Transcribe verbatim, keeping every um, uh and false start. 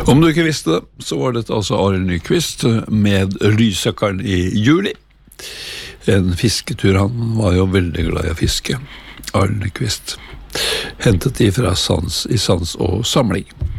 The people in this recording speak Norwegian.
Om du ikke visste det, så var dette altså Arild Nyquist med Lysøkeren i juli. En fisketur, han var jo veldig glad i å fiske, Arild Nyquist. Hentet de fra sans, i sans og samling.